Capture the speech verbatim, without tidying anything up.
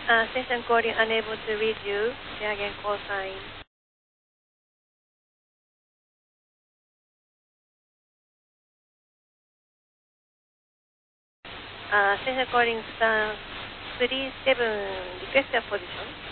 Uh, station calling unable to read you. Say again, call sign. Uh, station calling star three seven, request your position.